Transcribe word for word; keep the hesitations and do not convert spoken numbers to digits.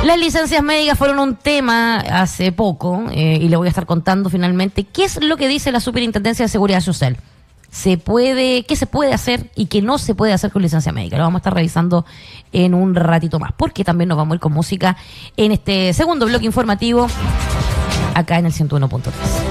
Las licencias médicas fueron un tema hace poco eh, y le voy a estar contando finalmente qué es lo que dice la Superintendencia de Seguridad Social. Se puede, qué se puede hacer y qué no se puede hacer con licencia médica. Lo vamos a estar revisando en un ratito más, porque también nos vamos a ir con música en este segundo bloque informativo acá en el ciento uno punto tres.